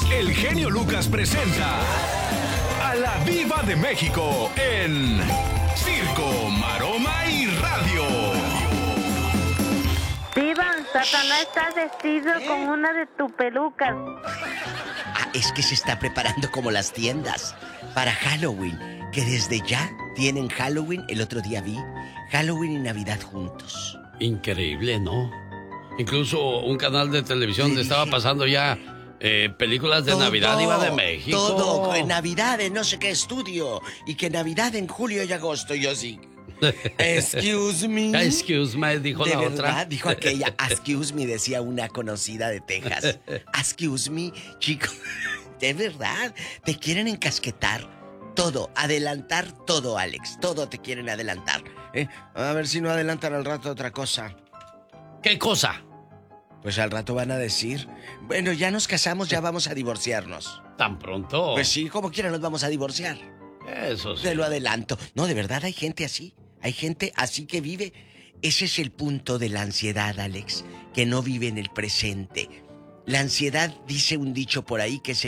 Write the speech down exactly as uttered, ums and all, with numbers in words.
el genio Lucas presenta a la Diva de México en Circo, Maroma y Radio. Diva, Satanás está vestido ¿Eh? con una de tus pelucas. Ah, es que se está preparando como las tiendas para Halloween, que desde ya tienen Halloween. El otro día vi Halloween y Navidad juntos. Increíble, ¿no? Incluso un canal de televisión le estaba pasando ya eh, películas de Todo, Navidad, Diva de México. Todo, en Navidad en no sé qué estudio. Y que Navidad en julio y agosto. Y yo sí. Excuse me. Excuse me, dijo ¿De la verdad? otra. Dijo aquella. Excuse me, decía una conocida de Texas. Excuse me, chico. De verdad, te quieren encasquetar todo, adelantar todo, Alex. Todo te quieren adelantar. ¿eh? A ver si no adelantan al rato otra cosa. ¿Qué cosa? Pues al rato van a decir, bueno, ya nos casamos, ya vamos a divorciarnos. ¿Tan pronto? Pues sí, como quiera nos vamos a divorciar. Eso sí. Te lo adelanto. No, de verdad hay gente así. Hay gente así que vive. Ese es el punto de la ansiedad, Alex, que no vive en el presente. La ansiedad, dice un dicho por ahí, que se